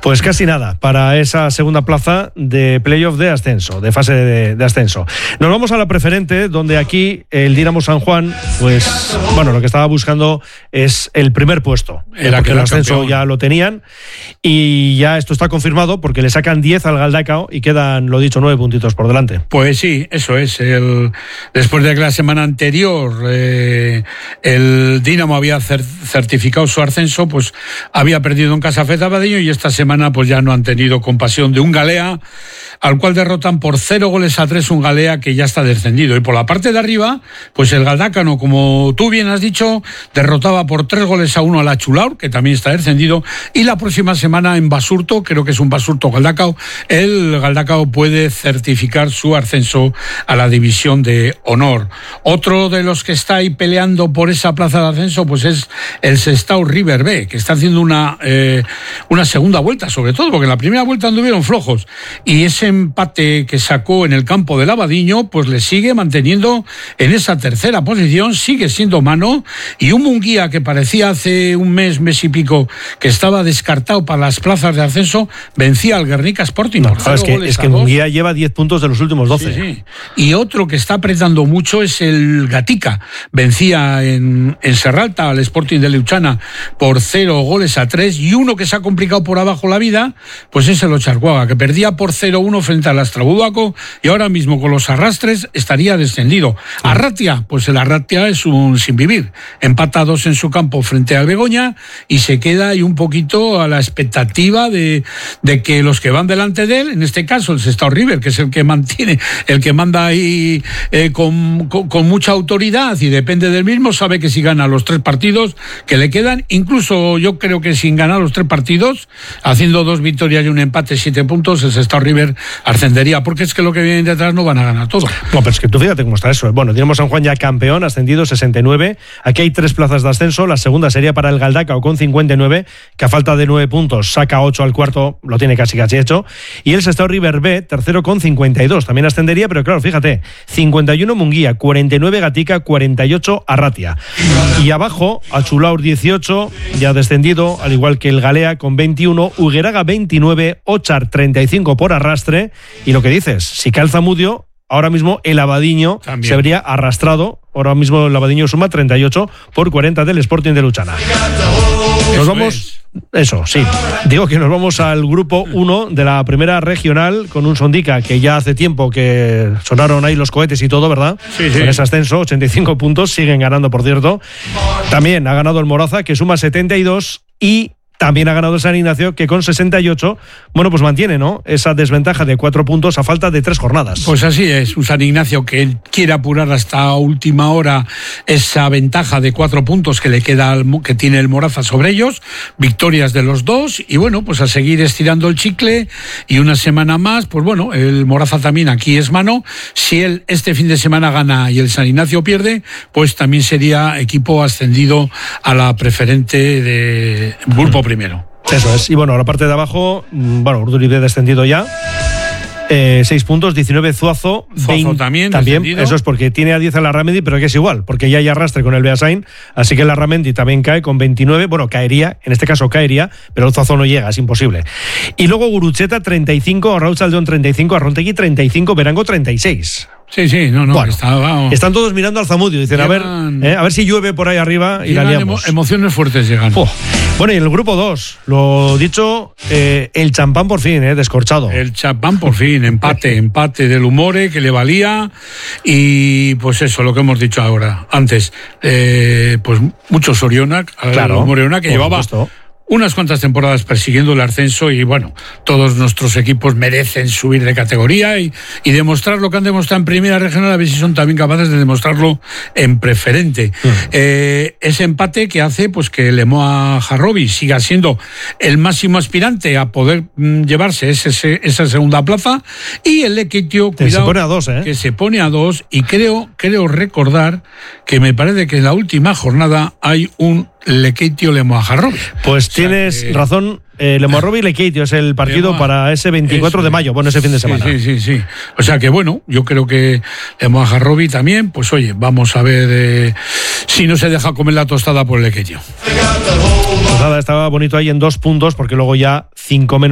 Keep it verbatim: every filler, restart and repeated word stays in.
Pues casi nada para esa segunda plaza de playoff de ascenso, de fase de, de ascenso. Nos vamos a la preferente, donde aquí el Dinamo San Juan, pues bueno, lo que estaba buscando es el primer puesto, el, porque el ascenso campeón. ya lo tenían y ya esto está confirmado porque le sacan diez al Galdakao y quedan, lo dicho, nueve puntitos por delante. Pues sí, eso es. El, después de que la semana anterior eh, el Dinamo había cer- certificado su ascenso, pues había perdido en casa Fez Abadiño y esta semana pues ya no han tenido compasión de un Galea, al cual derrotan por cero goles a tres un Galea que ya está descendido. Y por la parte de arriba, pues el Galdácano, como tú bien has dicho, derrotaba por tres goles a uno a la Chulaur, que también está descendido, y la próxima semana en Basurto, creo que es un Basurto Galdakao, el Galdakao puede certificar su ascenso a la división de honor. Otro de los que está ahí peleando por esa plaza de ascenso, pues es el Sestao River B, que está haciendo una, eh, una segunda vuelta, sobre todo, porque en la primera vuelta anduvieron flojos, y ese empate que sacó en el campo del Abadiño, pues le sigue manteniendo en esa tercera posición, sigue siendo mano, y un Munguía que parecía hace un mes, mes y pico, que estaba descartado para las plazas de ascenso, vencía al Guernica Sporting. No, claro, es que, es que Munguía lleva diez puntos de los últimos doce. Sí, sí. Y otro que está apretando mucho es el Gatica. Vencía en, en Serralta al Sporting de Leuchana por cero goles a tres, y uno que se ha complicado por abajo la vida, pues es el Ocharcuaga, que perdía por cero uno frente al Astrabudaco y ahora mismo con los arrastres estaría descendido. Arratia, pues el Arratia es un sin vivir. Empata dos en su campo frente al Begoña y se queda ahí un poquito a la expectativa de, de que los que van delante de él, en este caso el Sestao River, que es el que mantiene, el que manda ahí eh, con, con, con mucha autoridad y depende del mismo, sabe que si gana los tres partidos que le quedan, incluso yo creo que sin ganar los tres partidos, haciendo dos victorias y un empate, siete puntos, el Sestao River ascendería, porque es que lo que viene detrás no van a ganar todo. No, pero es que tú fíjate cómo está eso. Bueno, Dinamo San Juan ya campeón, ascendido sesenta y nueve. Aquí hay tres plazas de ascenso. La segunda sería para el Galdakao con cincuenta y nueve, que a falta de nueve puntos saca ocho al cuarto, lo tiene casi casi hecho. Y el Sestao River B, tercero con cincuenta y dos. También ascendería, pero claro, fíjate, cincuenta y uno Munguía, cuarenta y nueve Gatica, cuarenta y ocho Arratia. Y abajo, Achulaur dieciocho, ya descendido, al igual que el Galea con veintiuno, Hugueraga veintinueve, Ochar treinta y cinco por arrastre. Y lo que dices, si cae el Zamudio, ahora mismo el Abadiño también se habría arrastrado. Ahora mismo el Abadiño suma treinta y ocho por cuarenta del Sporting de Luchana. Nos Eso vamos... es. Eso, sí. Digo que nos vamos al grupo uno de la primera regional con un Sondica que ya hace tiempo que sonaron ahí los cohetes y todo, ¿verdad? Sí, sí. Con ese ascenso, ochenta y cinco puntos, siguen ganando, por cierto. También ha ganado el Moraza, que suma setenta y dos, y también ha ganado el San Ignacio, que con sesenta y ocho, bueno, pues mantiene, ¿no?, esa desventaja de cuatro puntos a falta de tres jornadas. Pues así es, un San Ignacio que quiere apurar hasta última hora esa ventaja de cuatro puntos que le queda, al, que tiene el Moraza sobre ellos, victorias de los dos, y bueno, pues a seguir estirando el chicle, y una semana más, pues bueno, el Moraza también aquí es mano. Si él este fin de semana gana y el San Ignacio pierde, pues también sería equipo ascendido a la preferente de grupo primero. Eso es. Y bueno, la parte de abajo, bueno, Urduribe descendido ya. Eh, seis puntos, diecinueve Zuazo. Zuazo veinte, también, también descendido. Eso es porque tiene a diez a la Larramendi, pero que es igual, porque ya hay arrastre con el Beasain, así que el Larramendi también cae con veintinueve. Bueno, caería, en este caso caería, pero el Zuazo no llega, es imposible. Y luego Gurutzeta treinta y cinco, Arrautzaldeón León treinta y cinco, Arrontegui treinta y cinco, Verango treinta y seis. Sí, sí, no, no. Bueno, está, vamos. Están todos mirando al Zamudio, dicen, Llegan, a ver, eh, a ver si llueve por ahí arriba y la liamos. Emo- emociones fuertes llegan. Oh. Bueno, y en el grupo dos, lo dicho, eh, el champán por fin, eh, descorchado. El champán por fin, empate, empate del Humore que le valía, y pues eso, lo que hemos dicho ahora, antes, eh, pues mucho Sorionak, Claro, el Moreona, que por llevaba supuesto. unas cuantas temporadas persiguiendo el ascenso, y bueno, todos nuestros equipos merecen subir de categoría y, y demostrar lo que han demostrado en primera regional, a ver si son también capaces de demostrarlo en preferente. Uh-huh. Eh, ese empate que hace pues que Lemoa Jarrobi siga siendo el máximo aspirante a poder mm, llevarse ese, ese, esa segunda plaza, y el Lequeitio, que cuidado, se pone a dos, ¿eh? que se pone a dos, y creo, creo recordar que me parece que en la última jornada hay un Lequeitio Lemoa Jarrobi. Pues O sea tienes que... razón, eh, Lemoa Jarrobi y Lequeitio es el partido Lemoa, para ese veinticuatro de mayo, bueno, ese fin de semana. Sí, sí, sí, sí. O sea que bueno, yo creo que Lemoa Jarrobi también, pues oye, vamos a ver eh, si no se deja comer la tostada por el Lequeitio. Pues nada, estaba bonito ahí en dos puntos, porque luego ya cinco menos